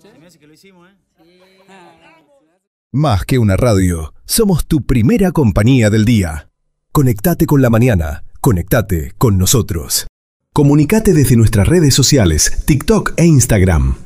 Se me hace que lo hicimos, Más que una radio, somos tu primera compañía del día. Conectate con la mañana, conectate con nosotros. Comunicate desde nuestras redes sociales, TikTok e Instagram.